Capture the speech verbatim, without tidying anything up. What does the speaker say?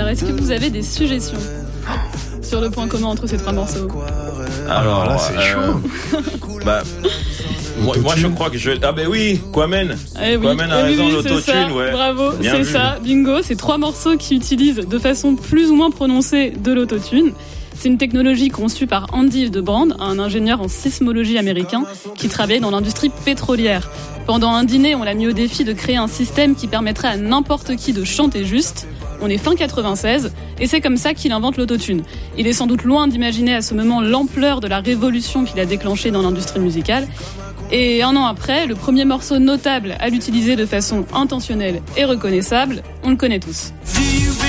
est-ce que vous avez des suggestions sur le point commun entre ces trois morceaux? Alors là, c'est euh, chaud. Bah, moi, moi, je crois que je. Ah ben oui, Kwame. Eh oui, Kwame a eh raison, oui, l'autotune, c'est ça. ouais. Bravo, Bien c'est vu. ça, bingo. C'est trois morceaux qui utilisent de façon plus ou moins prononcée de l'autotune. C'est une technologie conçue par Andy Hildebrand, un ingénieur en sismologie américain qui travaillait dans l'industrie pétrolière. Pendant un dîner, on l'a mis au défi de créer un système qui permettrait à n'importe qui de chanter juste. On est fin quatre-vingt-seize, et c'est comme ça qu'il invente l'autotune. Il est sans doute loin d'imaginer à ce moment l'ampleur de la révolution qu'il a déclenchée dans l'industrie musicale. Et un an après, le premier morceau notable à l'utiliser de façon intentionnelle et reconnaissable, on le connaît tous.